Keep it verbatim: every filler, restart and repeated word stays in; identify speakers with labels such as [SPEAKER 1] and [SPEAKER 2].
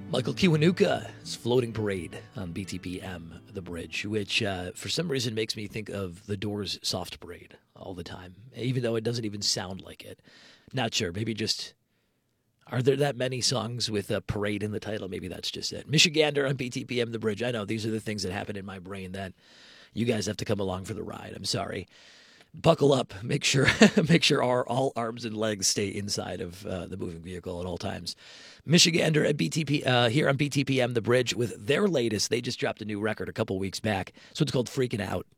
[SPEAKER 1] Michael Kiwanuka's Floating Parade on B T P M, The Bridge, which uh, for some reason makes me think of The Doors' Soft Parade all the time, even though it doesn't even sound like it. Not sure. Maybe just, are there that many songs with a parade in the title? Maybe that's just it. Michigander on B T P M, The Bridge. I know these are the things that happen in my brain that you guys have to come along for the ride. I'm sorry. Buckle up. Make sure make sure our all arms and legs stay inside of uh, the moving vehicle at all times. Michigander at B T P uh, here on B T P M, The Bridge, with their latest. They just dropped a new record a couple weeks back. So it's called Freaking Out.